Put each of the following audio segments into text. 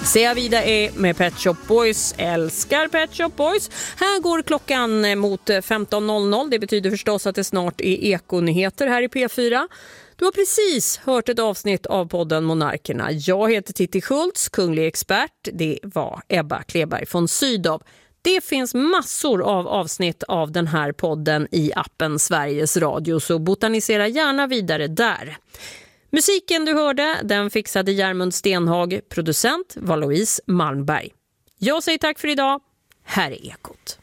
Sea Vida är med Pet Shop Boys, älskar Pet Shop Boys. Här går klockan mot 15.00. Det betyder förstås att det snart är ekonyheter här i P4. Du har precis hört ett avsnitt av podden Monarkerna. Jag heter Titti Schultz, kunglig expert. Det var Ebba Kleberg von Sydow. Det finns massor av avsnitt av den här podden i appen Sveriges Radio, så botanisera gärna vidare där. Musiken du hörde, den fixade Järmund Stenhag, producent var Louise Malmberg. Jag säger tack för idag. Här är Ekot.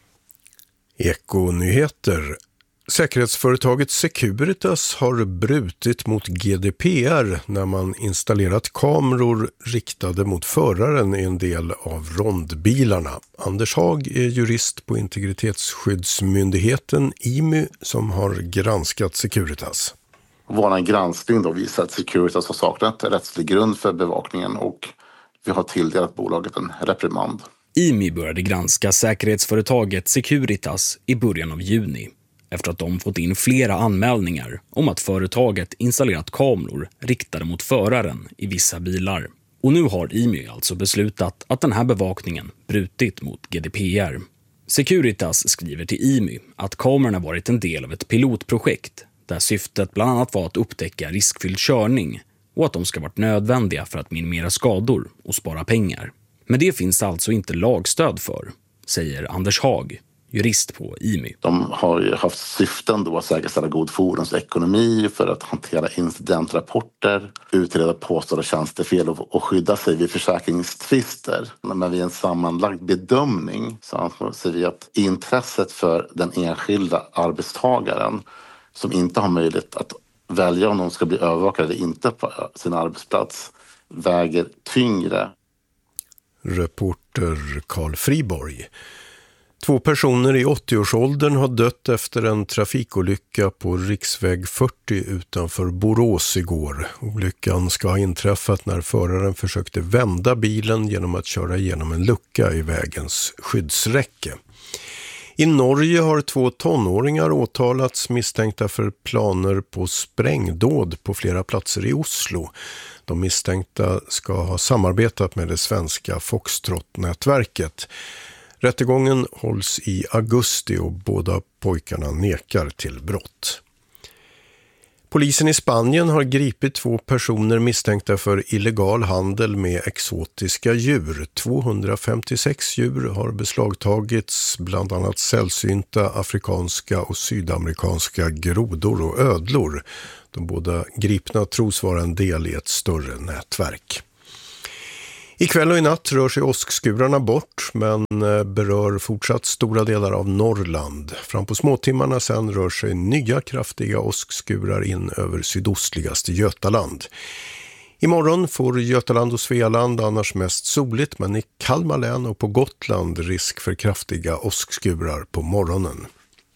Ekonyheter. Säkerhetsföretaget Securitas har brutit mot GDPR när man installerat kameror riktade mot föraren i en del av rondbilarna. Anders Hag är jurist på Integritetsskyddsmyndigheten IMY som har granskat Securitas. Vår granskning då visar att Securitas har saknat rättslig grund för bevakningen och vi har tilldelat bolaget en reprimand. IMY började granska säkerhetsföretaget Securitas i början av juni efter att de fått in flera anmälningar om att företaget installerat kameror riktade mot föraren i vissa bilar. Och nu har IMY alltså beslutat att den här bevakningen brutit mot GDPR. Securitas skriver till IMY att kamerorna varit en del av ett pilotprojekt där syftet bland annat var att upptäcka riskfylld körning och att de ska varit nödvändiga för att minimera skador och spara pengar. Men det finns alltså inte lagstöd för, säger Anders Hag, jurist på IMY. De har ju haft syften då att säkerställa god fordonsekonomi för att hantera incidentrapporter, utreda påstådda tjänstefel och skydda sig vid försäkringstvister. Men vid en sammanlagd bedömning så anser vi att intresset för den enskilda arbetstagaren som inte har möjlighet att välja om de ska bli övervakade eller inte på sin arbetsplats väger tyngre. Reporter Carl Friborg. 2 personer i 80-årsåldern har dött efter en trafikolycka på riksväg 40 utanför Borås igår. Olyckan ska ha inträffat när föraren försökte vända bilen genom att köra igenom en lucka i vägens skyddsräcke. I Norge har 2 tonåringar åtalats misstänkta för planer på sprängdåd på flera platser i Oslo. De misstänkta ska ha samarbetat med det svenska Foxtrot-nätverket. Rättegången hålls i augusti och båda pojkarna nekar till brott. Polisen i Spanien har gripit 2 personer misstänkta för illegal handel med exotiska djur. 256 djur har beslagtagits, bland annat sällsynta afrikanska och sydamerikanska grodor och ödlor. De båda gripna tros vara en del i ett större nätverk. Ikväll och i natt rör sig åskskurarna bort men berör fortsatt stora delar av Norrland. Fram på småtimmarna sen rör sig nya kraftiga åskskurar in över sydostligaste Götaland. Imorgon får Götaland och Svealand annars mest soligt, men i Kalmar län och på Gotland risk för kraftiga åskskurar på morgonen.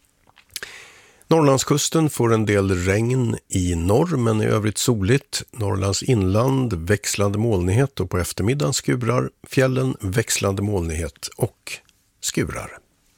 Norrlandskusten får en del regn i norr men i övrigt soligt. Norrlands inland växlande molnighet och på eftermiddagen skurar. Fjällen växlande molnighet och skurar.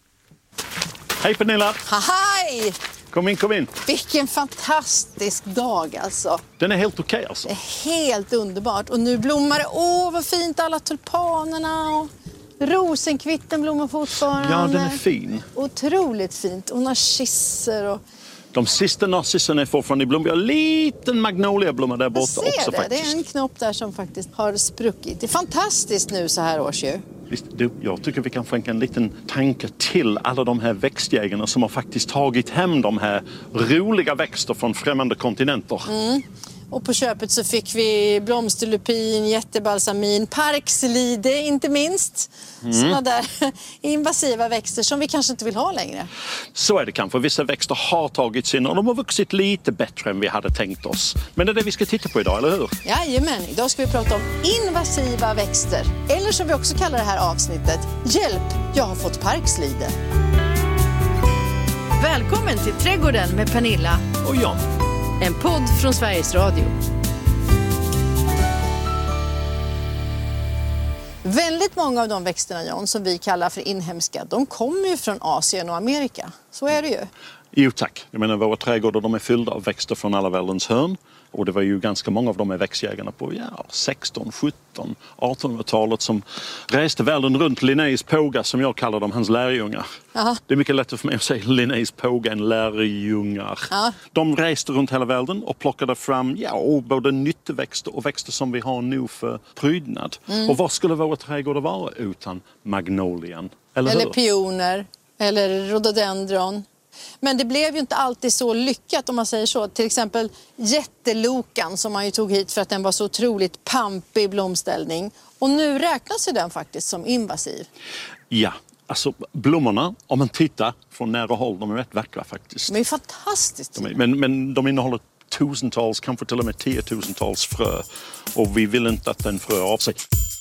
Hej Pernilla! Hej! Kom in. Vilken fantastisk dag alltså. Den är helt okej alltså. Det är helt underbart. Och nu blommar det. Vad fint alla tulpanerna och rosenkvitten blommar fortfarande. Ja, den är fin. Otroligt fint. Och narcisser och... De sista narcisserna är fortfarande i blom. Vi har en liten magnoliablomma där borta också faktiskt. Det är en knopp där som faktiskt har spruckit. Det är fantastiskt nu så här års ju. Visst, jag tycker vi kan skänka en liten tanke till alla de här växtjägarna som har faktiskt tagit hem de här roliga växter från främmande kontinenter. Mm. Och på köpet så fick vi blomsterlupin, jättebalsamin, parkslide inte minst. Sådana där invasiva växter som vi kanske inte vill ha längre. Så är det kanske. Vissa växter har tagits in och de har vuxit lite bättre än vi hade tänkt oss. Men det är det vi ska titta på idag, eller hur? Jajamän, idag ska vi prata om invasiva växter. Eller som vi också kallar det här avsnittet, hjälp, jag har fått parkslide. Välkommen till Trädgården med Pernilla och John. En podd från Sveriges Radio. Väldigt många av de växterna, John, som vi kallar för inhemska, de kommer ju från Asien och Amerika. Så är det ju. Jo tack. Jag menar, våra trädgårdar de är fyllda av växter från alla världens hörn. Och det var ju ganska många av de här växtjägarna på 16, 17, 1800-talet som reste världen runt. Linnés påga, som jag kallar dem, hans lärjungar. Aha. Det är mycket lättare för mig att säga Linnés påga än lärjungar. Ja. De reste runt hela världen och plockade fram både nyttoväxter och växter som vi har nu för prydnad. Och vad skulle våra trädgårdar vara utan magnolian? Eller pioner, eller rhododendron. Men det blev ju inte alltid så lyckat om man säger så. Till exempel jättelokan som man ju tog hit för att den var så otroligt pampig blomställning. Och nu räknas ju den faktiskt som invasiv. Ja, alltså blommorna, om man tittar från nära håll, de är rätt vackra faktiskt. De är fantastiskt. Men de innehåller tusentals, kanske till och med 10 000-tals frö. Och vi vill inte att den frö av sig.